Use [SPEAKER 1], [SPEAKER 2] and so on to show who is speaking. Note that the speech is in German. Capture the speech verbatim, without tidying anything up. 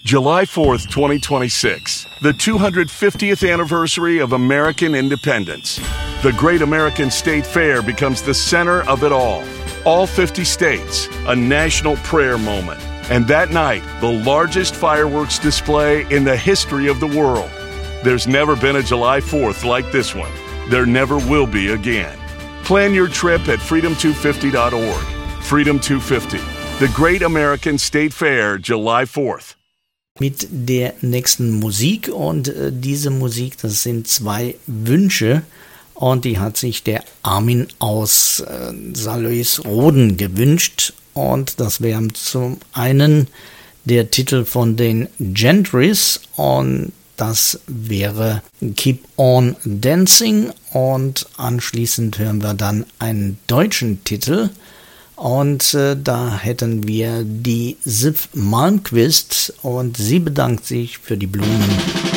[SPEAKER 1] July fourth, twenty twenty-six, the two hundred fiftieth anniversary of American independence. The Great American State Fair becomes the center of it all. All fifty states, a national prayer moment. And that night, the largest fireworks display in the history of the world. There's never been a July fourth like this one. There never will be again. Plan your trip at freedom two fifty dot org. Freedom two fifty, the Great American State Fair, July fourth.
[SPEAKER 2] Mit der nächsten Musik und äh, diese Musik, das sind zwei Wünsche und die hat sich der Armin aus äh, Salöys-Roden gewünscht und das wäre zum einen der Titel von den Gentrys und das wäre Keep on Dancing und anschließend hören wir dann einen deutschen Titel. Und äh, da hätten wir die Sif Malmquist und sie bedankt sich für die Blumen.